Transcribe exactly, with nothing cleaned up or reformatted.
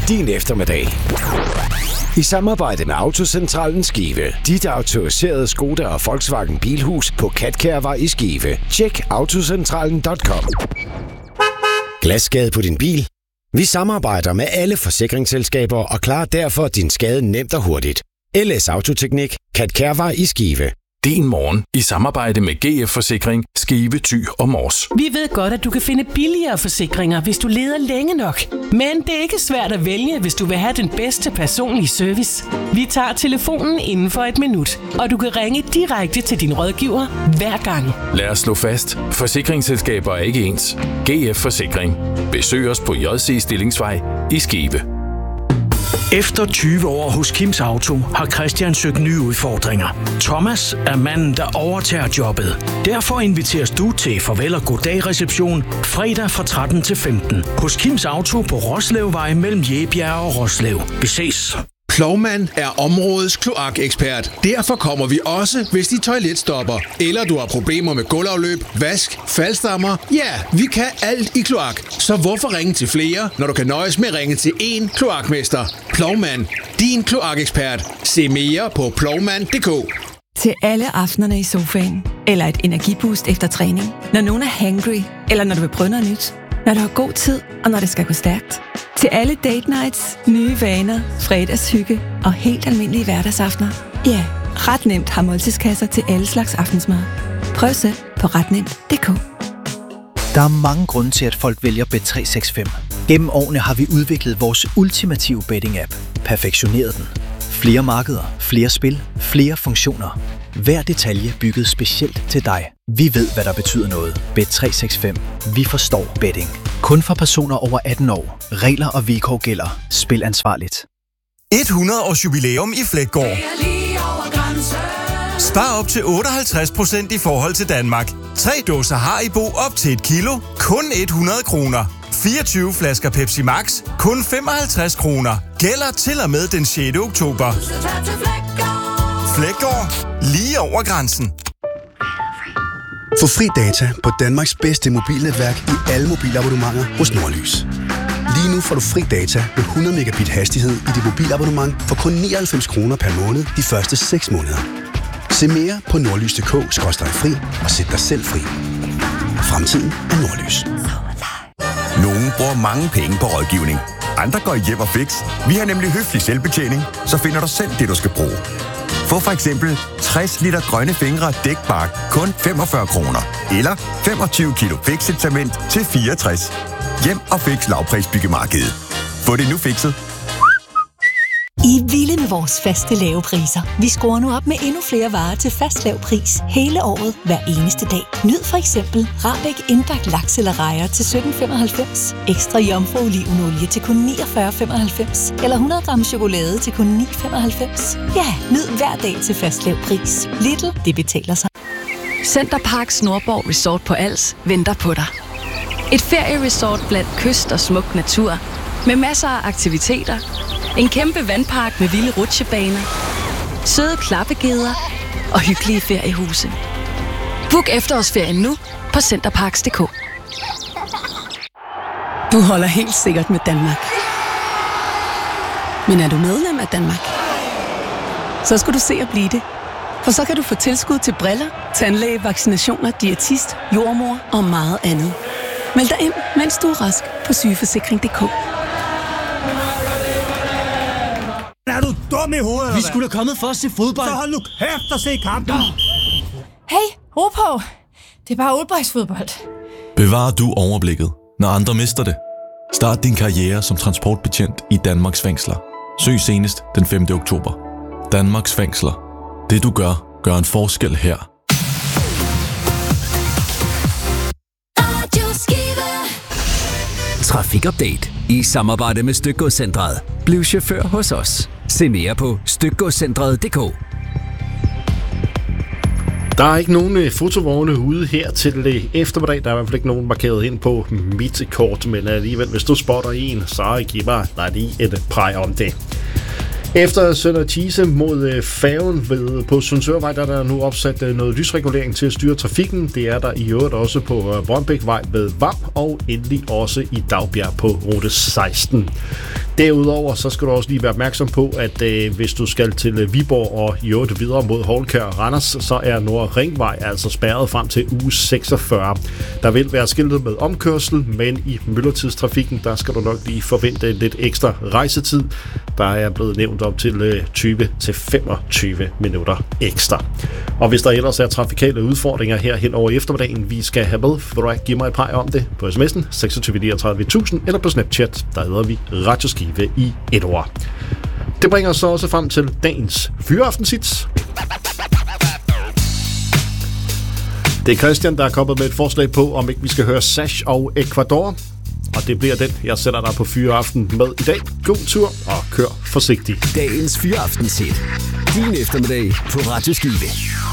din eftermiddag. I samarbejde med Autocentralen Skive. Dit autoriserede Skoda og Volkswagen Bilhus på Katkærvej i Skive. Tjek autocentralen punktum com. Glasskade på din bil? Vi samarbejder med alle forsikringsselskaber og klarer derfor din skade nemt og hurtigt. L S Autoteknik, Katkærvej i Skive. Din morgen i samarbejde med G F Forsikring, Skive, Thy og Mors. Vi ved godt, at du kan finde billigere forsikringer, hvis du leder længe nok. Men det er ikke svært at vælge, hvis du vil have den bedste personlige service. Vi tager telefonen inden for et minut, og du kan ringe direkte til din rådgiver hver gang. Lad os slå fast. Forsikringsselskaber er ikke ens. G F Forsikring. Besøg os på J C Stillingsvej i Skive. Efter tyve år hos Kims Auto har Christian søgt nye udfordringer. Thomas er manden, der overtager jobbet. Derfor inviteres du til farvel og goddag reception fredag fra tretten til femten hos Kims Auto på Roslevvej mellem Jebjerg og Roslev. Vi ses. Plovmand er områdets kloakekspert. Derfor kommer vi også, hvis dit toilet stopper. Eller du har problemer med gulvafløb, vask, faldstammer. Ja, vi kan alt i kloak. Så hvorfor ringe til flere, når du kan nøjes med at ringe til én kloakmester? Plovmand, din kloakekspert. Se mere på plovmand punktum d k. Til alle aftenerne i sofaen. Eller et energiboost efter træning. Når nogen er hangry. Eller når du vil prøve noget nyt. Når du har god tid, og når det skal gå stærkt. Til alle date nights, nye vaner, fredagshygge og helt almindelige hverdagsaftener. Ja, ret nemt har måltidskasser til alle slags aftensmad. Prøv selv på ret nemt punktum d k. Der er mange grunde til, at folk vælger Bet tre seks fem. Gennem årene har vi udviklet vores ultimative betting-app. Perfektioneret den. Flere markeder, flere spil, flere funktioner. Hver detalje bygget specielt til dig. Vi ved, hvad der betyder noget. Bet tre seks fem. Vi forstår betting. Kun for personer over atten år. Regler og vilkår gælder. Spil ansvarligt. hundrede års jubilæum i Fleggaard. Spar op til otteoghalvtreds procent i forhold til Danmark. Tre dåser Haribo op til et kilo. Kun hundrede kroner. fireogtyve flasker Pepsi Max. Kun femoghalvtreds kroner. Gælder til og med den sjette oktober. Fleggaard. Lige over grænsen. Få fri data på Danmarks bedste mobilnetværk i alle mobilabonnementer hos Nordlys. Lige nu får du fri data med hundrede megabit hastighed i dit mobilabonnement for kun nioghalvfems kroner per måned de første seks måneder. Se mere på nordlys punktum d k skråstreg fri og sæt dig selv fri. Fremtiden er Nordlys. Nogle bruger mange penge på rådgivning. Andre går i hjem og fix. Vi har nemlig høflig selvbetjening, så finder du selv det, du skal bruge. Få for eksempel tres liter grønne fingre dækbark kun femogfyrre kroner. Eller femogtyve kilo fixetament til fireogtres. Hjem og fix lavprisbyggemarkedet. Få det nu fikset. I er vilde med vores faste lave priser. Vi skruer nu op med endnu flere varer til fast lav pris hele året, hver eneste dag. Nyd for eksempel Rahbek indbagt laks eller rejer til sytten femoghalvfems, ekstra jomfru olivenolie til kun niogfyrre femoghalvfems eller hundrede gram chokolade til kun ni femoghalvfems. Ja, nyd hver dag til fast lav pris. Lidl, det betaler sig. Centerparks Nordborg Resort på Als venter på dig. Et ferieresort blandt kyst og smuk natur med masser af aktiviteter. En kæmpe vandpark med vilde rutsjebaner, søde klappegeder og hyggelige feriehuse. Book efterårsferien nu på centerparks punktum d k. Du holder helt sikkert med Danmark. Men er du medlem af Danmark? Så skal du se at blive det. For så kan du få tilskud til briller, tandlæge, vaccinationer, diætist, jordmor og meget andet. Meld dig ind, mens du er rask på sygeforsikring punktum d k. Er du dum i hovedet? Vi skulle da kommet for at se fodbold. Så hold nu kæft og se kampen. Hey, ro på. Det er bare oldboysfodbold. Bevarer du overblikket, når andre mister det? Start din karriere som transportbetjent i Danmarks fængsler. Søg senest den femte oktober. Danmarks fængsler. Det du gør, gør en forskel her. Trafikupdate i samarbejde med Stykgodscentret. Bliv chauffør hos os. Se mere på stykgodscentret punktum d k. Der er ikke nogen fotovogne ude her til eftermiddag. Der er i hvert fald ikke nogen markeret ind på mit kort, men alligevel, hvis du spotter en, så giv mig lige et præg om det. Efter Sønder Tise mod færgen ved, på Sundsørvej, der er der nu opsat noget lysregulering til at styre trafikken. Det er der i øvrigt også på Brøndbækvej ved Vamp og endelig også i Dagbjerg på rute seksten. Derudover så skal du også lige være opmærksom på, at øh, hvis du skal til øh, Viborg og i øvrigt videre mod Houlkær og Randers, så er Nordre Ringvej altså spærret frem til uge seksogfyrre. Der vil være skiltet med omkørsel, men i myldretidstrafikken, der skal du nok lige forvente lidt ekstra rejsetid. Der er blevet nævnt op til øh, tyve til femogtyve minutter ekstra. Og hvis der ellers er trafikale udfordringer her hen over eftermiddagen, vi skal have med, vil du give mig et par om det på sms'en seksogtyve niogtredive tusind eller på Snapchat, der hedder vi Radioskive i et ord. Det bringer os så også frem til dagens fyraftensits. Det er Christian, der er kommet med et forslag på, om ikke vi skal høre Sash og Ecuador. Og det bliver den, jeg sætter dig på fyreaften med i dag. God tur og kør forsigtigt. Dagens fyraftensigt. Din eftermiddag på Radioskive.